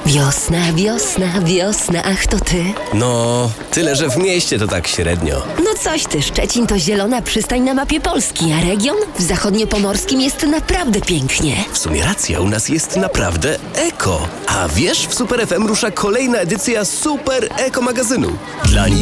Wiosna, wiosna, wiosna, ach to ty. No, tyle, że w mieście to tak średnio. No coś ty, Szczecin to zielona przystań na mapie Polski, a region w zachodniopomorskim jest naprawdę pięknie. W sumie racja, u nas jest naprawdę eko. A wiesz, w Super FM rusza kolejna edycja Super Eko magazynu. Dla nich